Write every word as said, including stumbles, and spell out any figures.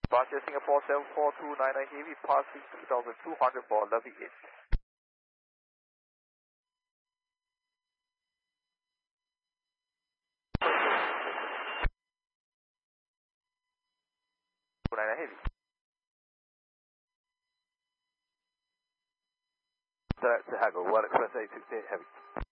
Departure Singapore seven four two nine nine Heavy, passing two thousand two hundred for Lovey eight. two nine nine Heavy. Direct to Haggle, one Express eight sixty-eight Heavy.